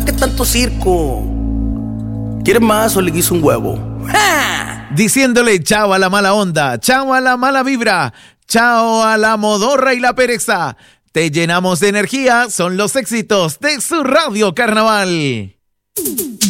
¿Qué tanto circo? ¿Quieres más o le guiso un huevo? ¡Ja! Diciéndole chao a la mala onda, chao a la mala vibra, chao a la modorra y la pereza. Te llenamos de energía, son los éxitos de su Radio Carnaval.